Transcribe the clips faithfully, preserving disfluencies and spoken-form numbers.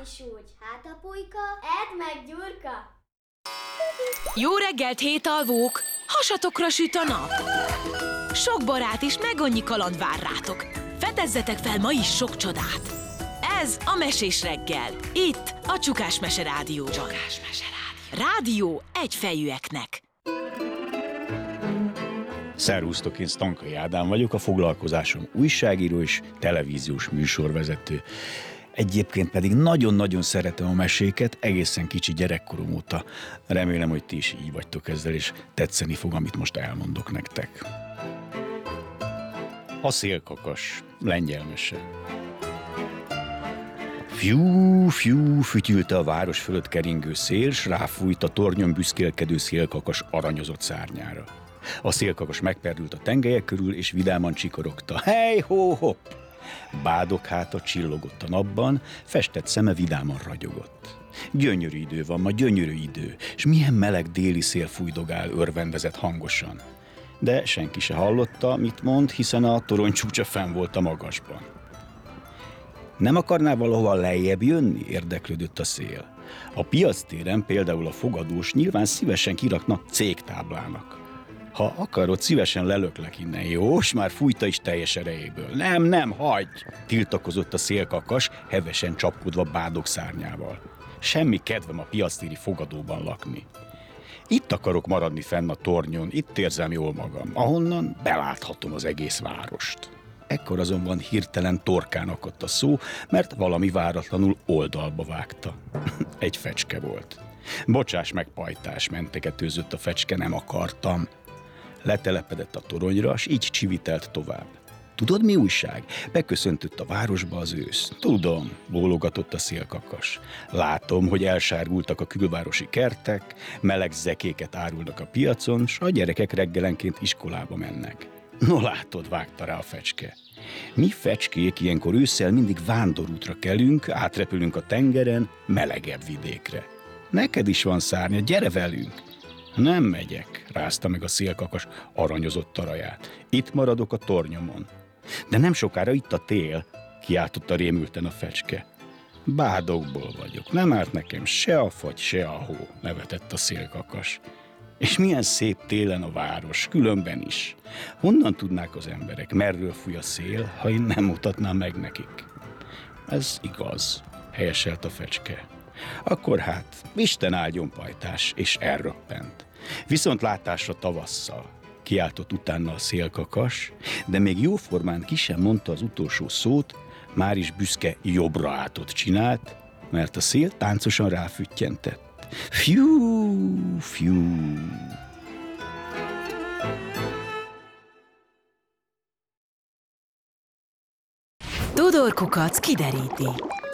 is úgy. Hát a pulyka, edd meg Gyurka. Jó reggelt, hétalvók! Hasatokra süt a nap! Sok barát és meg annyi kaland vár rátok. Fedezzetek fel ma is sok csodát! Ez a Mesés reggel. Itt a Csukás Mese Rádióban. Csukás Mese Rádió. Rádió egyfejűeknek. Szervusztok, én Stankai Ádám vagyok, a foglalkozásom újságíró és televíziós műsorvezető. Egyébként pedig nagyon-nagyon szeretem a meséket, egészen kicsi gyerekkorom óta. Remélem, hogy ti is így vagytok ezzel, és tetszeni fog, amit most elmondok nektek. A szélkakas, lengyel mese. Fiú, fiú, fütyülte a város fölött keringő szél, s ráfújt a tornyon büszkélkedő szélkakas aranyozott szárnyára. A szélkakas megperdült a tengelyek körül, és vidáman csikorogta. Hej, hó, hopp! Bádog háta csillogott a napban, festett szeme vidáman ragyogott. Gyönyörű idő van ma, gyönyörű idő, és milyen meleg déli szél fújdogál, örvendezett hangosan. De senki se hallotta, mit mond, hiszen a torony csúcsa fenn volt a magasban. Nem akarná valahova lejjebb jönni? Érdeklődött a szél. A piactéren például a fogadós nyilván szívesen kirakna cégtáblának. Ha akarod, szívesen lelöklek innen, jó? S már fújta is teljes erejéből. Nem, nem, hagyj! Tiltakozott a szélkakas, hevesen csapkodva bádog szárnyával. Semmi kedvem a piactéri fogadóban lakni. Itt akarok maradni fenn a tornyon, itt érzem jól magam, ahonnan beláthatom az egész várost. Ekkor azonban hirtelen torkán akadt a szó, mert valami váratlanul oldalba vágta. Egy fecske volt. Bocsáss meg, pajtás, mentegetőzött a fecske, nem akartam. Letelepedett a toronyra, s így csivitelt tovább. Tudod, mi újság? Beköszöntött a városba az ősz. Tudom, bólogatott a szélkakas. Látom, hogy elsárgultak a külvárosi kertek, meleg zekéket árulnak a piacon, s a gyerekek reggelenként iskolába mennek. No látod, vágta rá a fecske. Mi fecskék ilyenkor ősszel mindig vándorútra kelünk, átrepülünk a tengeren, melegebb vidékre. Neked is van szárnya, gyere velünk! Nem megyek, rázta meg a szélkakas aranyozott taraját. Itt maradok a tornyomon. De nem sokára itt a tél, kiáltotta rémülten a fecske. Bádogból vagyok, nem árt nekem se a fagy, se a hó, nevetett a szélkakas. És milyen szép télen a város, különben is. Honnan tudnák az emberek, merről fúj a szél, ha én nem mutatnám meg nekik? Ez igaz, helyeselt a fecske. Akkor hát, Isten áldjon, pajtás, és elröppent. Viszont látásra tavasszal, kiáltott utána a szélkakas, de még jóformán ki sem mondta az utolsó szót, már is büszke jobbra átot csinált, mert a szél táncosan ráfüttyentett. Fiú, fiú. Tudor Kukac kideríti.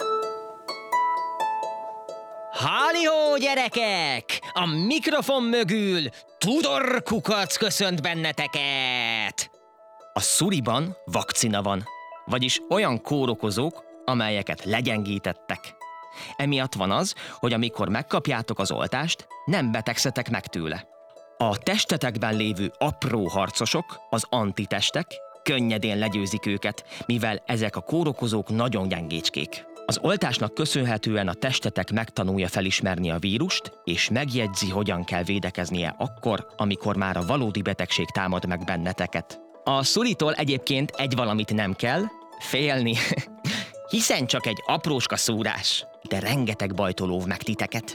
Halló, gyerekek! A mikrofon mögül Tudor Kukac köszönt benneteket! A szuriban vakcina van, vagyis olyan kórokozók, amelyeket legyengítettek. Emiatt van az, hogy amikor megkapjátok az oltást, nem betegszetek meg tőle. A testetekben lévő apró harcosok, az antitestek, könnyedén legyőzik őket, mivel ezek a kórokozók nagyon gyengécskék. Az oltásnak köszönhetően a testetek megtanulja felismerni a vírust, és megjegyzi, hogyan kell védekeznie akkor, amikor már a valódi betegség támad meg benneteket. A szuritól egyébként egy valamit nem kell, félni, hiszen csak egy apróska szúrás, de rengeteg bajtól óv meg titeket.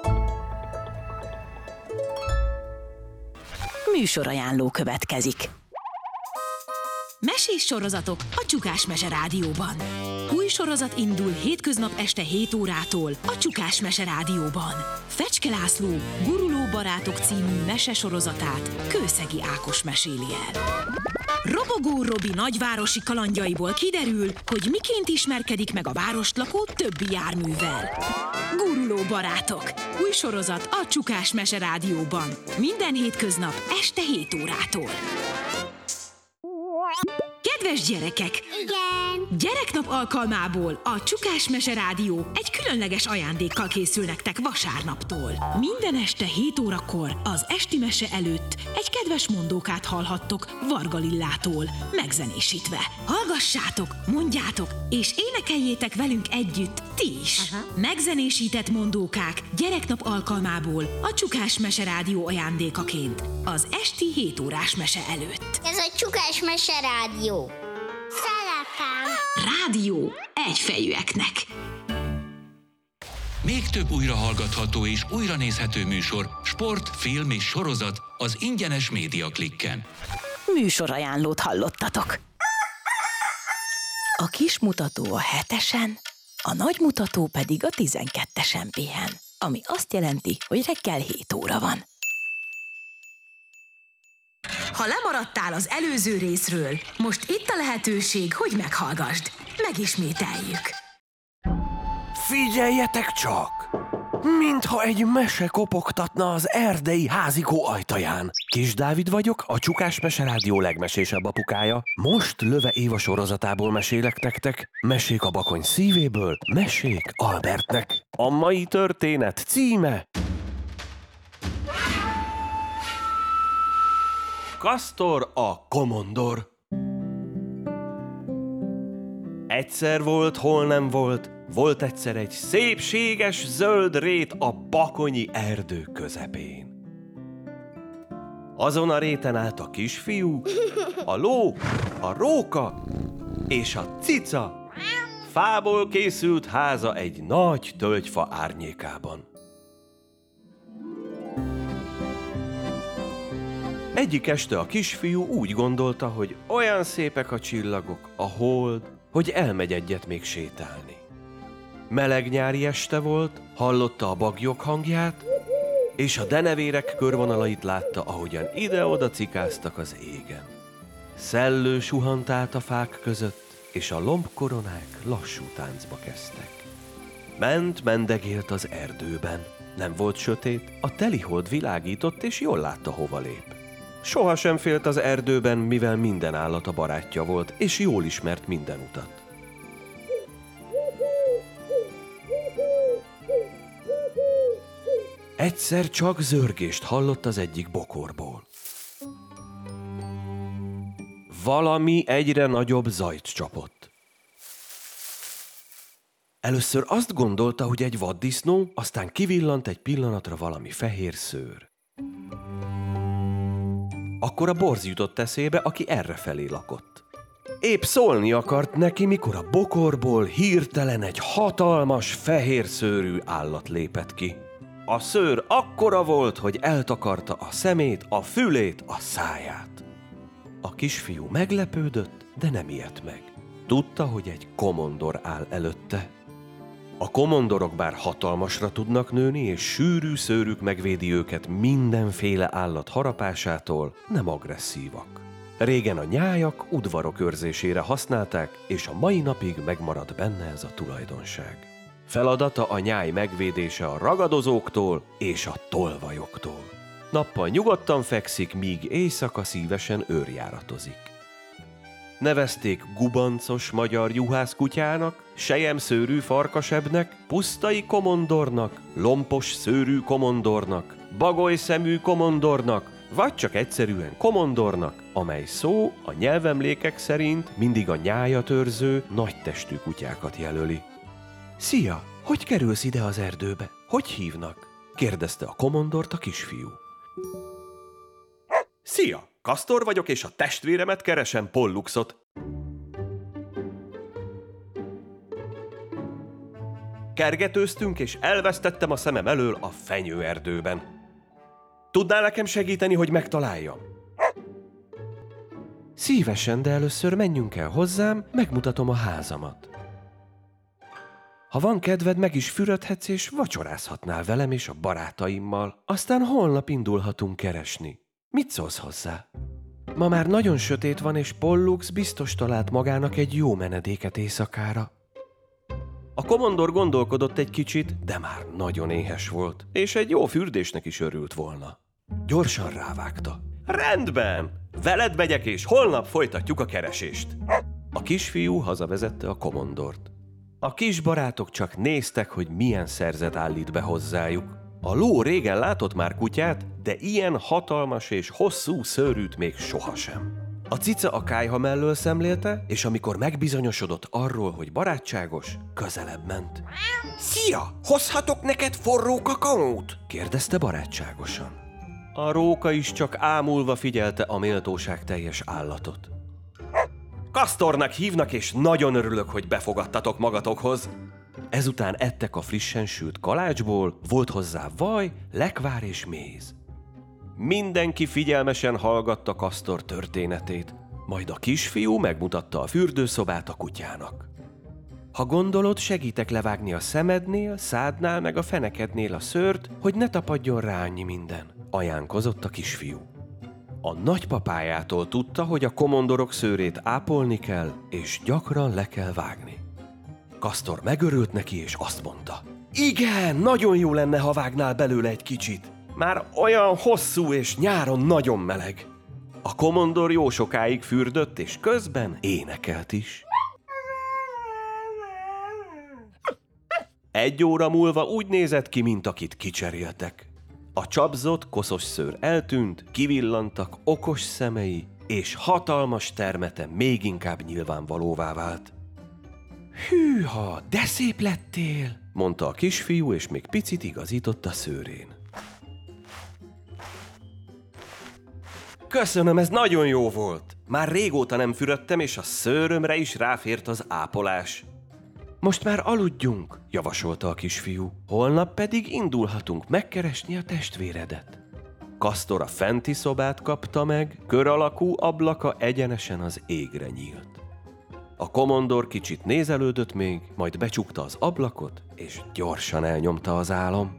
Műsorajánló következik. Mesés sorozatok a Csukás Mese Rádióban. Új sorozat indul hétköznap este hét órától a Csukás Mese Rádióban. Fecske László Guruló barátok című mese sorozatát Kőszegi Ákos meséli el. Robogó Robi nagyvárosi kalandjaiból kiderül, hogy miként ismerkedik meg a várost lakó többi járművel. Guruló barátok. Új sorozat a Csukás Mese Rádióban. Minden hétköznap este hét órától. Kedves Kedves gyerekek! Igen. Gyereknap alkalmából a Csukás Mese Rádió egy különleges ajándékkal készül nektek vasárnaptól. Minden este hét órakor az esti mese előtt egy kedves mondókát hallhattok Varga Lillától, megzenésítve. Hallgassátok, mondjátok, és énekeljétek velünk együtt ti is. Aha. Megzenésített mondókák gyereknap alkalmából a Csukás Mese Rádió ajándékaként az esti hét órás mese előtt. Ez a Csukás Mese Rádió. Szeretem. Rádió egyfejűeknek. Még több újrahallgatható és újranézhető műsor, sport, film és sorozat az ingyenes Média Klikken. Műsorajánlót hallottatok. A kis mutató a hetesen, a nagy mutató pedig a tizenkettesen pihen, ami azt jelenti, hogy reggel hét óra van. Ha lemaradtál az előző részről, most itt a lehetőség, hogy meghallgasd. Megismételjük. Figyeljetek csak! Mintha egy mese kopogtatna az erdei házikó ajtaján. Kis Dávid vagyok, a Csukás Mese Rádió legmesésebb apukája. Most Löve Éva sorozatából mesélek nektek. Mesék a bakony szívéből, mesék Albertnek. A mai történet címe... Kastor a komondor. Egyszer volt, hol nem volt, volt egyszer egy szépséges zöld rét a bakonyi erdő közepén. Azon a réten állt a kisfiú, a ló, a róka és a cica. Fából készült háza egy nagy tölgyfa árnyékában. Egyik este a kisfiú úgy gondolta, hogy olyan szépek a csillagok, a hold, hogy elmegy egyet még sétálni. Meleg nyári este volt, hallotta a baglyok hangját, és a denevérek körvonalait látta, ahogyan ide-oda cikáztak az égen. Szellő suhant át a fák között, és a lombkoronák lassú táncba kezdtek. Ment, mendegélt az erdőben. Nem volt sötét, a telihold világított, és jól látta, hova lép. Soha sem félt az erdőben, mivel minden állat a barátja volt, és jól ismert minden utat. Egyszer csak zörgést hallott az egyik bokorból. Valami egyre nagyobb zajt csapott. Először azt gondolta, hogy egy vaddisznó, aztán kivillant egy pillanatra valami fehér szőr. Akkor a borz jutott eszébe, aki errefelé lakott. Épp szólni akart neki, mikor a bokorból hirtelen egy hatalmas, fehér szőrű állat lépett ki. A szőr akkora volt, hogy eltakarta a szemét, a fülét, a száját. A kisfiú meglepődött, de nem ijedt meg. Tudta, hogy egy komondor áll előtte. A komondorok bár hatalmasra tudnak nőni, és sűrű szőrük megvédi őket mindenféle állat harapásától, nem agresszívak. Régen a nyájak udvarok őrzésére használták, és a mai napig megmaradt benne ez a tulajdonság. Feladata a nyáj megvédése a ragadozóktól és a tolvajoktól. Nappal nyugodtan fekszik, míg éjszaka szívesen őrjáratozik. Nevezték gubancos magyar juhászkutyának, selyemszőrű farkasebbnek, pusztai komondornak, lompos szőrű komondornak, bagolyszemű komondornak, vagy csak egyszerűen komondornak, amely szó a nyelvemlékek szerint mindig a nyájat őrző, nagytestű kutyákat jelöli. Szia! Hogy kerülsz ide az erdőbe? Hogy hívnak? Kérdezte a komondort a kisfiú. Szia! Kastor vagyok, és a testvéremet keresem, Polluxot. Kergetőztünk, és elvesztettem a szemem elől a fenyőerdőben. Tudnál nekem segíteni, hogy megtaláljam? Szívesen, de először menjünk el hozzám, megmutatom a házamat. Ha van kedved, meg is fürödhetsz, és vacsorázhatnál velem és a barátaimmal. Aztán holnap indulhatunk keresni. Mit szólsz hozzá? Ma már nagyon sötét van, és Pollux biztos talált magának egy jó menedéket éjszakára. A komondor gondolkodott egy kicsit, de már nagyon éhes volt, és egy jó fürdésnek is örült volna. Gyorsan rávágta. Rendben, veled megyek, és holnap folytatjuk a keresést. A kisfiú hazavezette a komondort. A kis barátok csak néztek, hogy milyen szerzet állít be hozzájuk. A ló régen látott már kutyát, de ilyen hatalmas és hosszú szőrűt még sohasem. A cica a kályha mellől szemlélte, és amikor megbizonyosodott arról, hogy barátságos, közelebb ment. Szia! Hozhatok neked forró kakaót? Kérdezte barátságosan. A róka is csak ámulva figyelte a méltóság teljes állatot. Kastornak hívnak, és nagyon örülök, hogy befogadtatok magatokhoz. Ezután ettek a frissen sült kalácsból, volt hozzá vaj, lekvár és méz. Mindenki figyelmesen hallgatta Kastor történetét, majd a kisfiú megmutatta a fürdőszobát a kutyának. Ha gondolod, segítek levágni a szemednél, szádnál meg a fenekednél a szőrt, hogy ne tapadjon rá annyi minden, ajánkozott a kisfiú. A nagypapájától tudta, hogy a komondorok szőrét ápolni kell, és gyakran le kell vágni. Kastor megörült neki, és azt mondta: igen, nagyon jó lenne, ha vágnál belőle egy kicsit. Már olyan hosszú, és nyáron nagyon meleg. A komondor jó sokáig fürdött, és közben énekelt is. Egy óra múlva úgy nézett ki, mint akit kicseréltek. A csapzott, koszos szőr eltűnt, kivillantak okos szemei, és hatalmas termete még inkább nyilvánvalóvá vált. Hűha, de szép lettél, mondta a kisfiú, és még picit igazított a szőrén. Köszönöm, ez nagyon jó volt. Már régóta nem fürödtem, és a szőrömre is ráfért az ápolás. Most már aludjunk, javasolta a kisfiú. Holnap pedig indulhatunk megkeresni a testvéredet. Kastor a fenti szobát kapta meg, kör alakú ablaka egyenesen az égre nyílt. A komondor kicsit nézelődött még, majd becsukta az ablakot, és gyorsan elnyomta az álom.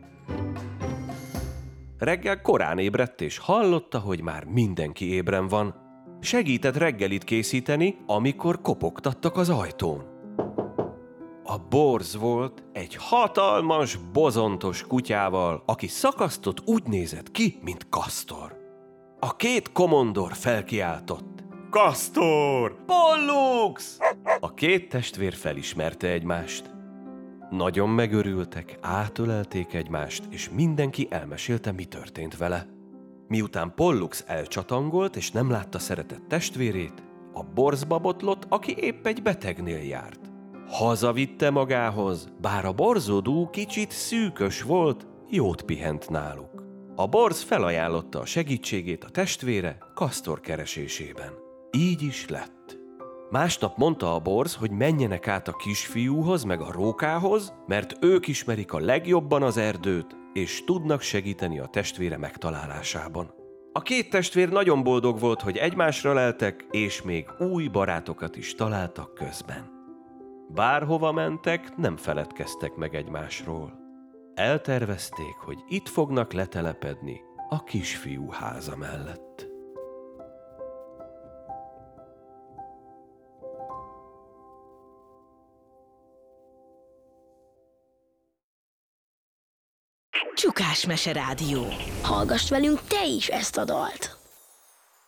Reggel korán ébredt, és hallotta, hogy már mindenki ébren van. Segített reggelit készíteni, amikor kopogtattak az ajtón. A borz volt egy hatalmas, bozontos kutyával, aki szakasztott úgy nézett ki, mint Kastor. A két komondor felkiáltott: Kastor! Pollux! A két testvér felismerte egymást. Nagyon megörültek, átölelték egymást, és mindenki elmesélte, mi történt vele. Miután Pollux elcsatangolt, és nem látta szeretett testvérét, a borzba botlott, aki épp egy betegnél járt. Hazavitte magához, bár a borzodú kicsit szűkös volt, jót pihent náluk. A borz felajánlotta a segítségét a testvére Kastor keresésében. Így is lett. Másnap mondta a borz, hogy menjenek át a kisfiúhoz meg a rókához, mert ők ismerik a legjobban az erdőt, és tudnak segíteni a testvére megtalálásában. A két testvér nagyon boldog volt, hogy egymásra leltek, és még új barátokat is találtak közben. Bárhova mentek, nem feledkeztek meg egymásról. Eltervezték, hogy itt fognak letelepedni a kisfiú háza mellett. Csukás Mese Rádió. Hallgass velünk te is ezt a dalt!